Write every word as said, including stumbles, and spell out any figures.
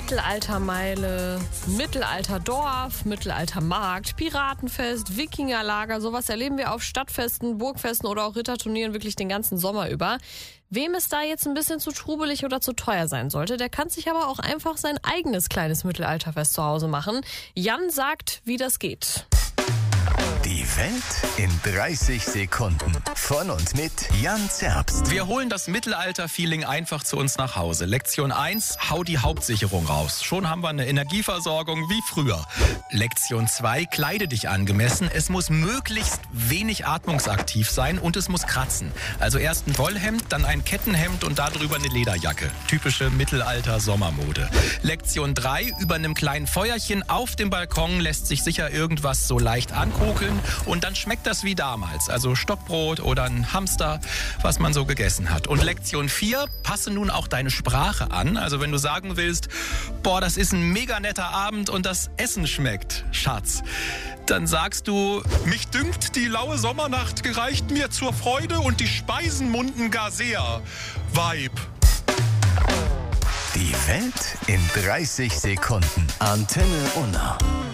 Mittelaltermeile, Mittelalterdorf, Mittelaltermarkt, Piratenfest, Wikingerlager, sowas erleben wir auf Stadtfesten, Burgfesten oder auch Ritterturnieren wirklich den ganzen Sommer über. Wem es da jetzt ein bisschen zu trubelig oder zu teuer sein sollte, der kann sich aber auch einfach sein eigenes kleines Mittelalterfest zu Hause machen. Jan sagt, wie das geht. Die Welt in dreißig Sekunden. Von und mit Jan Zerbst. Wir holen das Mittelalter-Feeling einfach zu uns nach Hause. Lektion eins, hau die Hauptsicherung raus. Schon haben wir eine Energieversorgung wie früher. Lektion zwei, kleide dich angemessen. Es muss möglichst wenig atmungsaktiv sein und es muss kratzen. Also erst ein Wollhemd, dann ein Kettenhemd und darüber eine Lederjacke. Typische Mittelalter-Sommermode. Lektion drei, über einem kleinen Feuerchen auf dem Balkon lässt sich sicher irgendwas so leicht ankokeln. Und dann schmeckt das wie damals, also Stockbrot oder ein Hamster, was man so gegessen hat. Und Lektion vier, passe nun auch deine Sprache an. Also wenn du sagen willst, boah, das ist ein mega netter Abend und das Essen schmeckt, Schatz, dann sagst du, mich dünkt, die laue Sommernacht gereicht mir zur Freude und die Speisen munden gar sehr. Vibe. Die Welt in dreißig Sekunden. Antenne Unna.